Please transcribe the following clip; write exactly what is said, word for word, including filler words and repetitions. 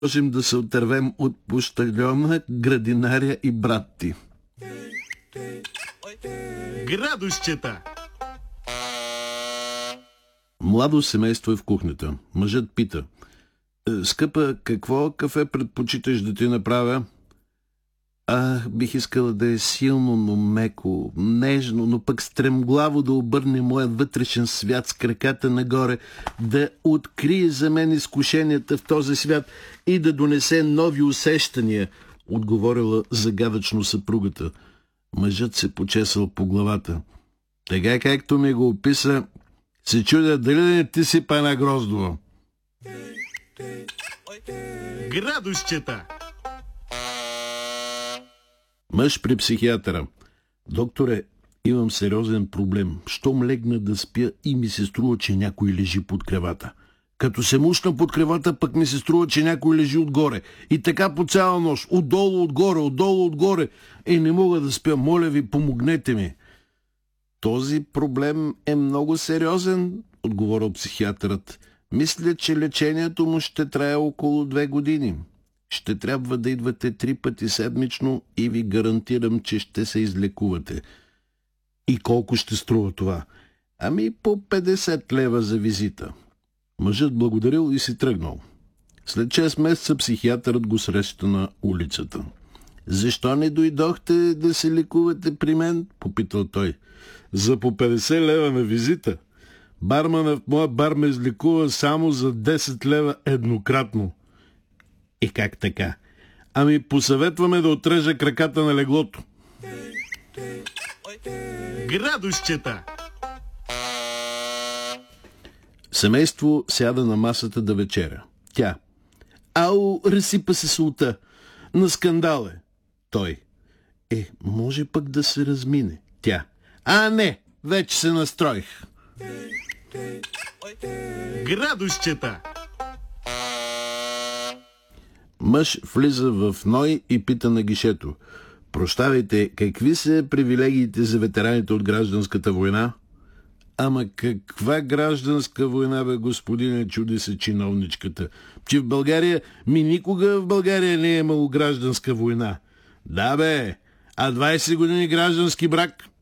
можем да се отървем от пощальона, градинаря и брат ти. Градусчета! Младо семейство е в кухнята. Мъжът пита: скъпа, какво кафе предпочиташ да ти направя? Ах, бих искала да е силно, но меко, нежно, но пък стремглаво да обърне моя вътрешен свят с краката нагоре, да открие за мен изкушенията в този свят и да донесе нови усещания, отговорила загадъчно съпругата. Мъжът се почесал по главата. Така както ми го описа, се чудя дали не ти си пана Гроздова. Градусчета! Мъж при психиатъра. Докторе, имам сериозен проблем. Щом легна да спя и ми се струва, че някой лежи под кревата. Като се мушна под кревата, пък ми се струва, че някой лежи отгоре. И така по цяла нощ. Отдолу, отгоре, отдолу, отгоре. Е, не мога да спя. Моля ви, помогнете ми. Този проблем е много сериозен, отговорил психиатърът. Мисля, че лечението му ще трае около две години. Ще трябва да идвате три пъти седмично и ви гарантирам, че ще се излекувате. И колко ще струва това? Ами по петдесет лева за визита. Мъжът благодарил и си тръгнал. След шест месеца психиатърът го среща на улицата. Защо не дойдохте да се лекувате при мен? Попитал той. За по петдесет лева на визита. Барманът в моя бар ме излекува само за десет лева еднократно. И как така? Ами посъветваме да отрежа краката на леглото. Градусчета! Семейство сяда на масата да вечеря. Тя: ау, разсипа се султа. На скандал е. Той: е, може пък да се размине. Тя: а не, вече се настроих. Градусчета! Мъж влиза в НОИ и пита на гишето: прощавайте, какви са привилегиите за ветераните от гражданската война? Ама каква гражданска война, бе, господине, чуди се чиновничката. Че в България, ми никога в България не е имало гражданска война. Да, бе, а двайсет години граждански брак?